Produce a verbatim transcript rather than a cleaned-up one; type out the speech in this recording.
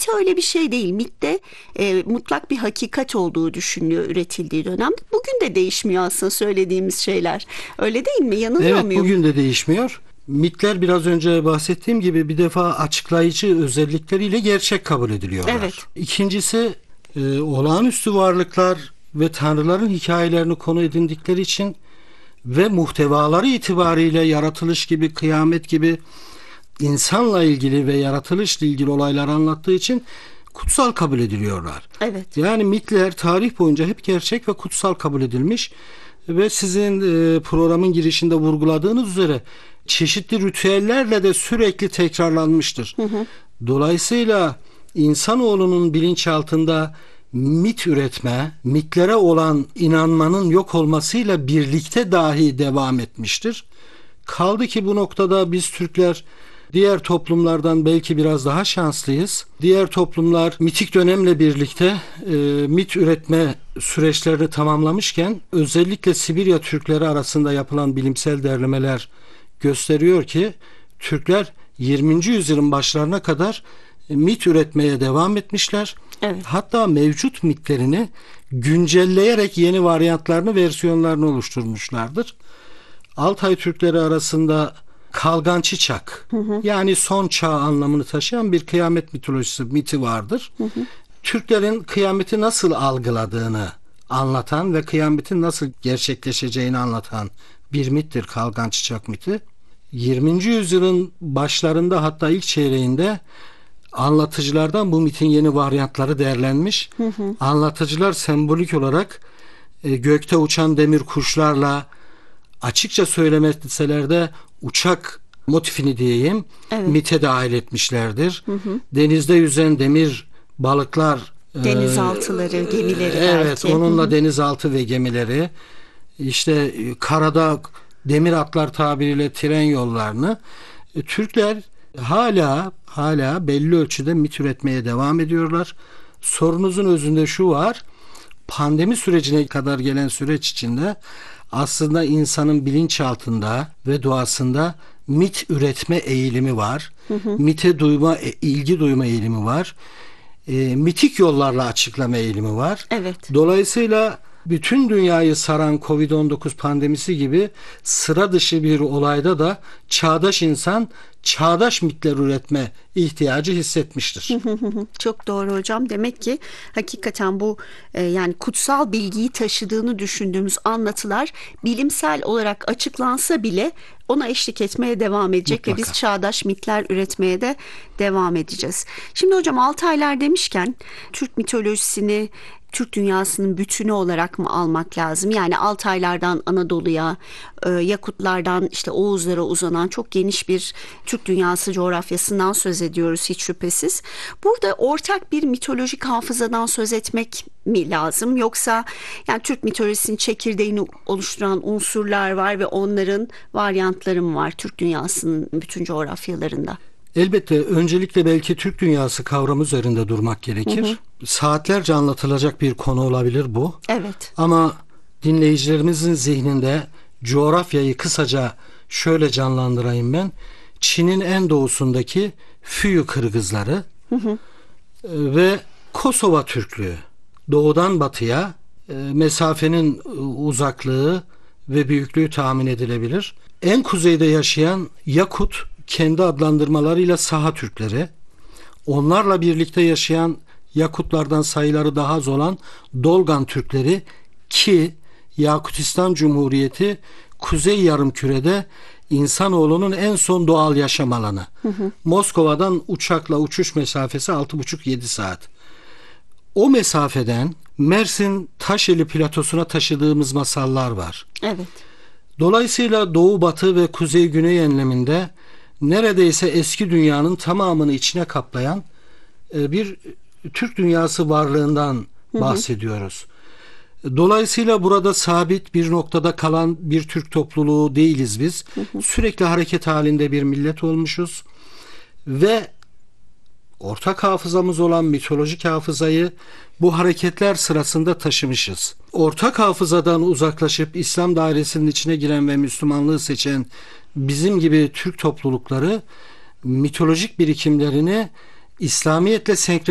mit öyle bir şey değil. Mitte e, mutlak bir hakikat olduğu düşünülüyor üretildiği dönemde. Bugün de değişmiyor aslında söylediğimiz şeyler. Öyle değil mi? Yanılıyor Evet, muyum? bugün de değişmiyor. Mitler biraz önce bahsettiğim gibi bir defa açıklayıcı özellikleriyle gerçek kabul ediliyorlar. Evet. İkincisi e, olağanüstü varlıklar ve tanrıların hikayelerini konu edindikleri için ve muhtevaları itibariyle yaratılış gibi, kıyamet gibi insanla ilgili ve yaratılışla ilgili olayları anlattığı için kutsal kabul ediliyorlar. Evet. Yani mitler tarih boyunca hep gerçek ve kutsal kabul edilmiş ve sizin e, programın girişinde vurguladığınız üzere çeşitli ritüellerle de sürekli tekrarlanmıştır. Hı hı. Dolayısıyla insanoğlunun bilinçaltında mit üretme, mitlere olan inanmanın yok olmasıyla birlikte dahi devam etmiştir. Kaldı ki bu noktada biz Türkler diğer toplumlardan belki biraz daha şanslıyız. Diğer toplumlar mitik dönemle birlikte e, mit üretme süreçlerini tamamlamışken özellikle Sibirya Türkleri arasında yapılan bilimsel derlemeler gösteriyor ki Türkler yirminci yüzyılın başlarına kadar mit üretmeye devam etmişler. Evet. Hatta mevcut mitlerini güncelleyerek yeni varyantlarını, versiyonlarını oluşturmuşlardır. Altay Türkleri arasında Kalgan Çiçak, hı hı. yani son çağ anlamını taşıyan bir kıyamet mitolojisi, miti vardır. Hı hı. Türklerin kıyameti nasıl algıladığını anlatan ve kıyametin nasıl gerçekleşeceğini anlatan bir mittir Kalgan Çiçak miti. yirminci yüzyılın başlarında, hatta ilk çeyreğinde anlatıcılardan bu mitin yeni varyantları derlenmiş. Hı hı. Anlatıcılar sembolik olarak e, gökte uçan demir kuşlarla, açıkça söylemeseler de uçak motifini diyeyim, evet. mite dahil etmişlerdir. Hı hı. Denizde yüzen demir balıklar, denizaltıları, e, gemileri evet, belki. onunla hı hı. denizaltı ve gemileri, işte karada demir atlar tabiriyle tren yollarını e, Türkler hala hala belli ölçüde mit üretmeye devam ediyorlar. Sorunuzun özünde şu var: pandemi sürecine kadar gelen süreç içinde aslında insanın bilinçaltında ve doğasında mit üretme eğilimi var. Hı hı. Mite duyma, ilgi duyma eğilimi var. E, mitik yollarla açıklama eğilimi var. Evet. Dolayısıyla bütün dünyayı saran kovid on dokuz pandemisi gibi sıra dışı bir olayda da çağdaş insan çağdaş mitler üretme ihtiyacı hissetmiştir. Çok doğru hocam. Demek ki hakikaten bu e, yani kutsal bilgiyi taşıdığını düşündüğümüz anlatılar bilimsel olarak açıklansa bile ona eşlik etmeye devam edecek. Mutlaka. Ve biz çağdaş mitler üretmeye de devam edeceğiz. Şimdi hocam Altaylar demişken Türk mitolojisini Türk dünyasının bütünü olarak mı almak lazım? Yani Altaylardan Anadolu'ya, e, Yakutlardan işte Oğuzlara uzanan çok geniş bir Türk dünyası coğrafyasından söz ediyoruz hiç şüphesiz. Burada ortak bir mitolojik hafızadan söz etmek mi lazım? Yoksa yani Türk mitolojisinin çekirdeğini oluşturan unsurlar var ve onların varyantları mı var Türk dünyasının bütün coğrafyalarında? Elbette öncelikle belki Türk dünyası kavramı üzerinde durmak gerekir. Hı hı. Saatlerce anlatılacak bir konu olabilir bu. Evet. Ama dinleyicilerimizin zihninde coğrafyayı kısaca şöyle canlandırayım ben. Çin'in en doğusundaki Füyu Kırgızları, hı hı. ve Kosova Türklüğü. Doğudan batıya mesafenin uzaklığı ve büyüklüğü tahmin edilebilir. En kuzeyde yaşayan Yakut, kendi adlandırmalarıyla Saha Türkleri, onlarla birlikte yaşayan Yakutlardan sayıları daha az olan Dolgan Türkleri ki Yakutistan Cumhuriyeti Kuzey Yarımküre'de insanoğlunun en son doğal yaşam alanı. Hı hı. Moskova'dan uçakla uçuş mesafesi altı buçuk yedi saat. O mesafeden Mersin Taşeli platosuna taşıdığımız masallar var. Evet. Dolayısıyla doğu batı ve kuzey güney enleminde neredeyse eski dünyanın tamamını içine kaplayan bir Türk dünyası varlığından bahsediyoruz. Hı hı. Dolayısıyla burada sabit bir noktada kalan bir Türk topluluğu değiliz biz. Hı hı. Sürekli hareket halinde bir millet olmuşuz ve ortak hafızamız olan mitolojik hafızayı bu hareketler sırasında taşımışız. Ortak hafızadan uzaklaşıp İslam dairesinin içine giren ve Müslümanlığı seçen bizim gibi Türk toplulukları mitolojik birikimlerini İslamiyetle senkronize